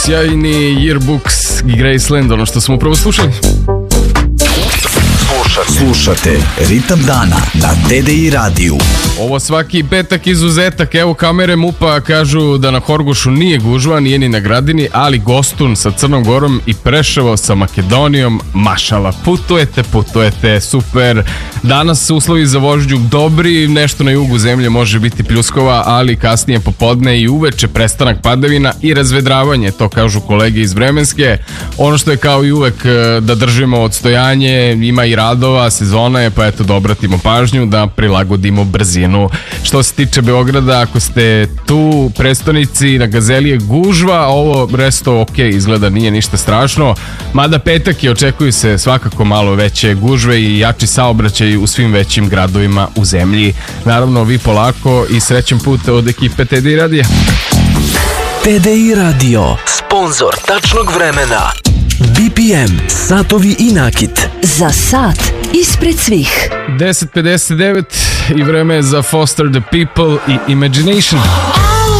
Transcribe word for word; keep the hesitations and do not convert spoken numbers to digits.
Sjajni Yearbooks i Graceland, ono što smo upravo slušali. Slušate Ritam dana na T D I radiju. Ovo svaki petak izuzetak. Evo kamere MUP-a kažu da na Horgošu nije gužva, nije ni na Gradini, ali Gostun sa Crnom Gorom i Preševo sa Makedonijom, mašala. Putujete, putujete, super. Danas su uslovi za vožnju dobri, nešto na jugu zemlje može biti pljuskova, ali kasnije popodne i uveče prestanak padavina i razvedravanje, to kažu kolege iz Vremenske. Ono što je kao i uvek da držimo odstojanje, ima i radova, sezona je, pa eto da obratimo pažnju, da prilagodimo brzinu. Što se tiče Beograda, ako ste tu prestonici, na Gazeli je gužva, ovo resto ok, izgleda nije ništa strašno, mada petak je, očekuju se svakako malo veće gužve i jači saobraćaj u svim većim gradovima u zemlji. Naravno, vi polako i srećan put od ekipe T D I radija. T D I radio, sponzor tačnog vremena. B P M, satovi i nakit. Za sat ispred svih. deset pedeset devet i vreme je za Foster the People i Imagination.